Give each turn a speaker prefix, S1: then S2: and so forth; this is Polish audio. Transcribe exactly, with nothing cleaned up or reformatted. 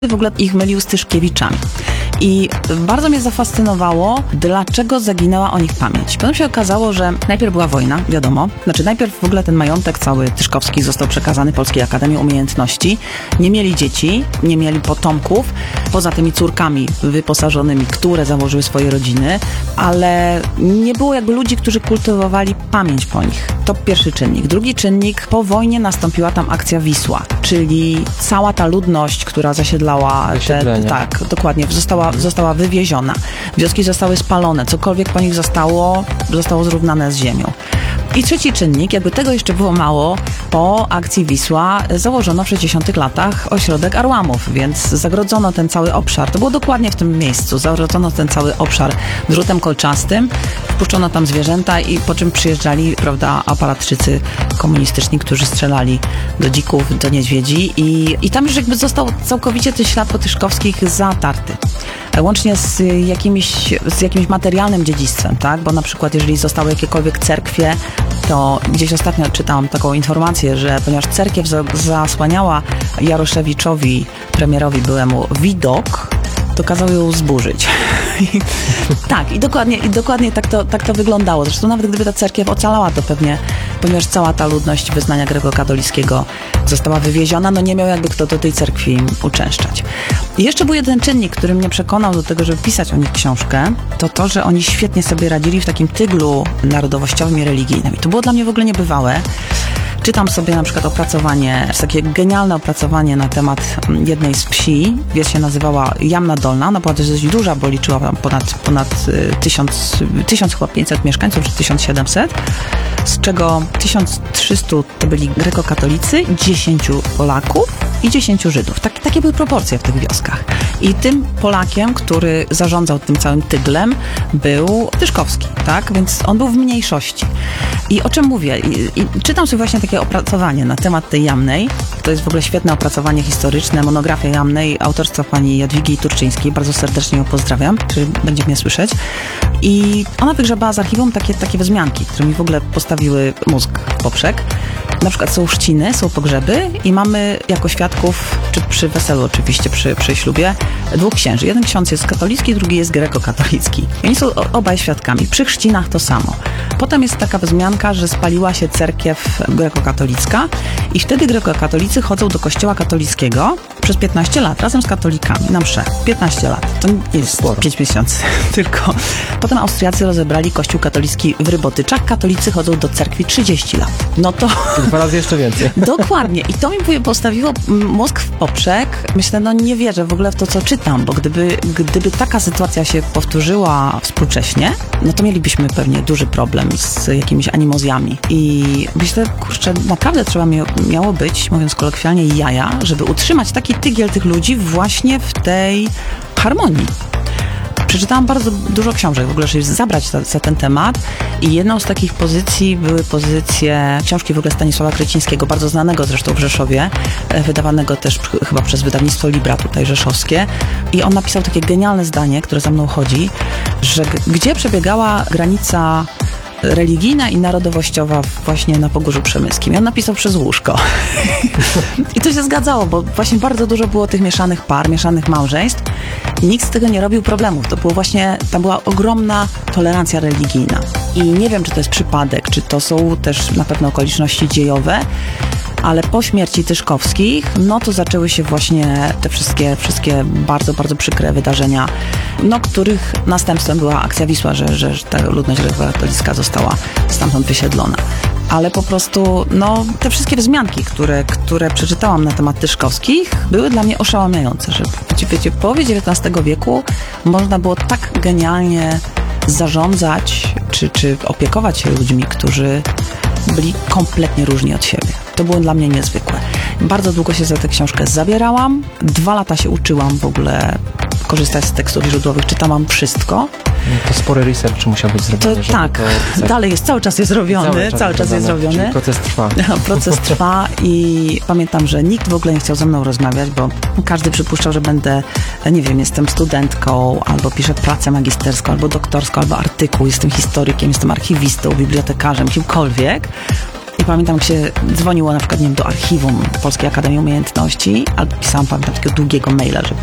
S1: w ogóle ich mylił z Tyszkiewiczami. I bardzo mnie zafascynowało, dlaczego zaginęła o nich pamięć. Potem się okazało, że najpierw była wojna, wiadomo. Znaczy najpierw w ogóle ten majątek cały tyszkowski został przekazany Polskiej Akademii Umiejętności. Nie mieli dzieci, nie mieli potomków, poza tymi córkami wyposażonymi, które założyły swoje rodziny, ale nie było jakby ludzi, którzy kultywowali pamięć po nich. To pierwszy czynnik. Drugi czynnik, po wojnie nastąpiła tam akcja Wisła, czyli cała ta ludność, która zasiedlała te, tak, dokładnie, została, została wywieziona. Wioski zostały spalone, cokolwiek po nich zostało, zostało zrównane z ziemią. I trzeci czynnik, jakby tego jeszcze było mało, po akcji Wisła założono w sześćdziesiątych latach ośrodek Arłamów, więc zagrodzono ten cały obszar. To było dokładnie w tym miejscu. Zagrodzono ten cały obszar drutem kolczastym, wpuszczono tam zwierzęta i po czym przyjeżdżali, prawda, aparatczycy komunistyczni, którzy strzelali do dzików, do niedźwiedzi i, i tam już jakby został całkowicie ten ślad po tyszkowskich zatarty. Łącznie z jakimś, z jakimś materialnym dziedzictwem, tak? Bo na przykład jeżeli zostały jakiekolwiek cerkwie, to gdzieś ostatnio czytałam taką informację, że ponieważ cerkiew za, zasłaniała Jaroszewiczowi, premierowi byłemu, widok, to kazał ją zburzyć. Tak, i dokładnie, i dokładnie tak, to, tak to wyglądało. Zresztą nawet gdyby ta cerkiew ocalała, to pewnie, ponieważ cała ta ludność wyznania grekokatolickiego została wywieziona, no nie miał jakby kto do tej cerkwi uczęszczać. I jeszcze był jeden czynnik, który mnie przekonał do tego, żeby pisać o nich książkę, to to, że oni świetnie sobie radzili w takim tyglu narodowościowym i religijnym. I to było dla mnie w ogóle niebywałe. Czytam sobie na przykład opracowanie, takie genialne opracowanie na temat jednej z wsi. Wieś się nazywała Jamna Dolna. Ona była dość duża, bo liczyła tam ponad, ponad tysiąc, tysiąc chyba pięćset mieszkańców, czy tysiąc siedemset, z czego tysiąc trzysta to byli grekokatolicy, dziesięciu Polaków i dziesięciu Żydów. Tak, takie były proporcje w tych wioskach. I tym Polakiem, który zarządzał tym całym tyglem, był Tyszkowski, tak? Więc on był w mniejszości. I o czym mówię? I, i czytam sobie właśnie takie opracowanie na temat tej Jamnej. To jest w ogóle świetne opracowanie historyczne, monografia Jamnej, autorstwa pani Jadwigi Turczyńskiej. Bardzo serdecznie ją pozdrawiam, czy będzie mnie słyszeć. I ona wygrzebała z archiwum takie, takie wzmianki, które mi w ogóle postawiły mózg w poprzek. Na przykład są chrzciny, są pogrzeby i mamy jako świadków, czy przy weselu oczywiście, przy, przy ślubie, dwóch księży. Jeden ksiądz jest katolicki, drugi jest grekokatolicki. I oni są obaj świadkami. Przy chrzcinach to samo. Potem jest taka wzmianka, że spaliła się cerkiew grekokatolicka i wtedy grekokatolicy chodzą do kościoła katolickiego przez piętnaście lat, razem z katolikami, na msze. piętnaście lat. To nie jest sporo. pięć miesięcy tylko. Potem Austriacy rozebrali kościół katolicki w Rybotyczach. Katolicy chodzą do cerkwi trzydzieści lat. No to...
S2: Dwa razy jeszcze więcej.
S1: Dokładnie. I to mi postawiło mózg w poprzek. Myślę, no nie wierzę w ogóle w to, co czytam, bo gdyby, gdyby taka sytuacja się powtórzyła współcześnie, no to mielibyśmy pewnie duży problem z jakimiś animozjami. I myślę, kurczę, naprawdę trzeba miało być, mówiąc kolokwialnie, jaja, żeby utrzymać taki tygiel tych ludzi właśnie w tej harmonii. Przeczytałam bardzo dużo książek w ogóle, żeby zabrać za, za ten temat i jedną z takich pozycji były pozycje książki w ogóle Stanisława Krecińskiego, bardzo znanego zresztą w Rzeszowie, wydawanego też chyba przez wydawnictwo Libra tutaj rzeszowskie i on napisał takie genialne zdanie, które za mną chodzi, że g- gdzie przebiegała granica religijna i narodowościowa właśnie na Pogórzu Przemyskim. I on napisał przez łóżko. I to się zgadzało, bo właśnie bardzo dużo było tych mieszanych par, mieszanych małżeństw i nikt z tego nie robił problemów. To było właśnie, tam była ogromna tolerancja religijna. I nie wiem, czy to jest przypadek, czy to są też na pewno okoliczności dziejowe, ale po śmierci Tyszkowskich, no to zaczęły się właśnie te wszystkie, wszystkie bardzo, bardzo przykre wydarzenia, no których następstwem była akcja Wisła, że, że ta ludność grekokatolicka została stamtąd wysiedlona. Ale po prostu, no, te wszystkie wzmianki, które, które przeczytałam na temat Tyszkowskich, były dla mnie oszałamiające, że wiecie, w połowie dziewiętnastego wieku można było tak genialnie zarządzać, czy, czy opiekować się ludźmi, którzy byli kompletnie różni od siebie. To było dla mnie niezwykłe. Bardzo długo się za tę książkę zabierałam. Dwa lata się uczyłam w ogóle korzystać z tekstów źródłowych. Czytałam wszystko.
S2: To spory research musiał być zrobiony.
S1: To, tak, to dalej jest, cały czas jest robiony. Cały czas, cały czas jest robiony.
S2: Czyli proces trwa.
S1: Proces trwa i pamiętam, że nikt w ogóle nie chciał ze mną rozmawiać, bo każdy przypuszczał, że będę, nie wiem, jestem studentką, albo piszę pracę magisterską, albo doktorską, albo artykuł, jestem historykiem, jestem archiwistą, bibliotekarzem, kimkolwiek. I pamiętam, jak się dzwoniło na przykład, nie wiem, do archiwum Polskiej Akademii Umiejętności, albo pisałam, pamiętam, takiego długiego maila, że